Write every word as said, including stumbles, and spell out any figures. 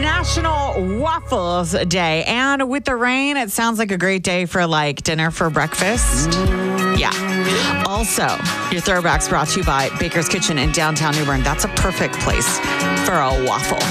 National Waffles Day. And with the rain, it sounds like a great day for like dinner for breakfast. Yeah. Also, your throwbacks brought to you by Baker's Kitchen in downtown New Bern. That's a perfect place for a waffle.